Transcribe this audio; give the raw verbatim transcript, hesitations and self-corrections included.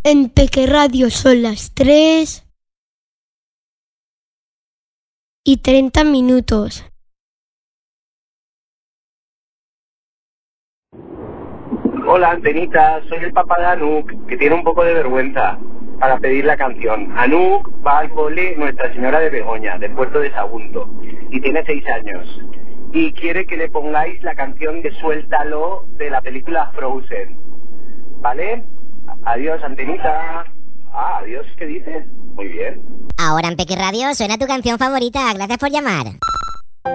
En Peque Radio son las tres y treinta minutos. Hola, Antenita, soy el papá de Anuk, que tiene un poco de vergüenza para pedir la canción. Anuk va al cole Nuestra Señora de Begoña, del puerto de Sagunto, y tiene seis años. Y quiere que le pongáis la canción de Suéltalo de la película Frozen. ¿Vale? Adiós, Antenita. Ah, adiós, ¿qué dices? Muy bien. Ahora en Peque Radio suena tu canción favorita. Gracias por llamar.